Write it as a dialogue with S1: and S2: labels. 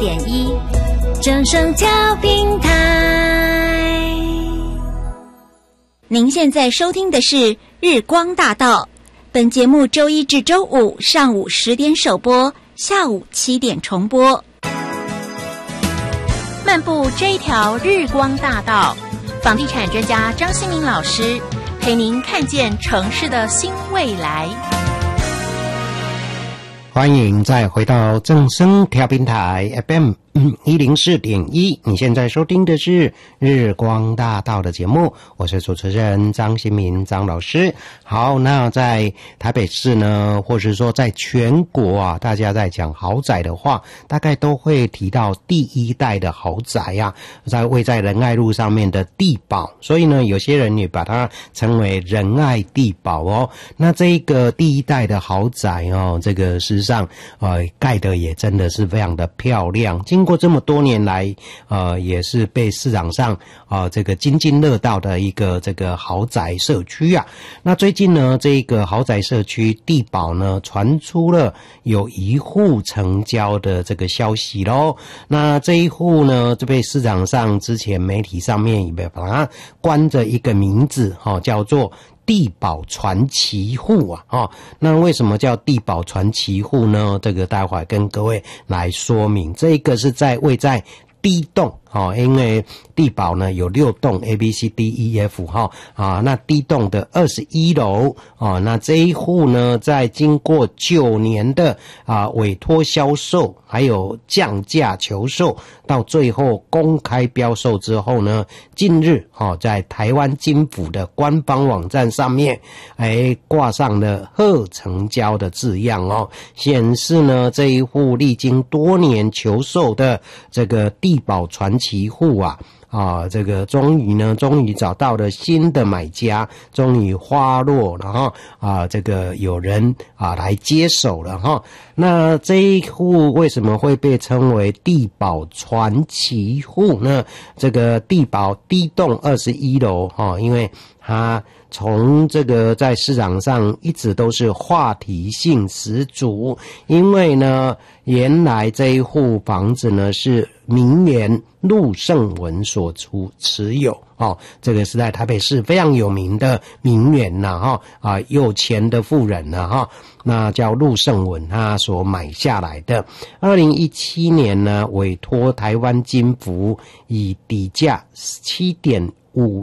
S1: 94.1正声调频台。您现在收听的是日光大道，本节目周一至周五上午10点首播，下午7点重播。
S2: 漫步这一条日光大道，房地产专家张新民老师陪您看见城市的新未来。
S3: 欢迎再回到正声调频台 FM 104.1，你现在收听的是日光大道的节目，我是主持人张新民张老师。好，那在台北市呢，或是说在全国啊，大家在讲豪宅的话，大概都会提到第一代的豪宅啊，位在仁爱路上面的地堡，所以呢，有些人也把它称为仁爱地堡哦。那这一个第一代的豪宅哦，这个事实上盖的也真的是非常的漂亮，经过这么多年来也是被市场上这个津津乐道的一个这个豪宅社区啊。那最近呢，这个豪宅社区地堡呢传出了有一户成交的这个消息咯。那这一户呢就被市场上之前媒体上面也把它冠着一个名字叫做地堡传奇户啊，那为什么叫地堡传奇户呢？这个待会跟各位来说明。这个是位在D栋因为地堡呢有6栋 ABCDEF 那D栋的21楼那这一户呢在经过9年的委托销售还有降价求售，到最后公开标售之后呢，近日在台湾金府的官方网站上面挂上了贺成交的字样显示呢这一户历经多年求售的这个地堡传奇户这个终于找到了新的买家，终于花落，然后这个有人来接手了那这一户为什么会被称为地堡传奇户呢？这个地堡D栋21楼因为它从这个在市场上一直都是话题性十足，因为呢原来这一户房子呢是名媛陆胜文所持有这个是在台北市非常有名的名媛有钱的富人那叫陆胜文他所买下来的。2017年呢委托台湾金服以底价7.5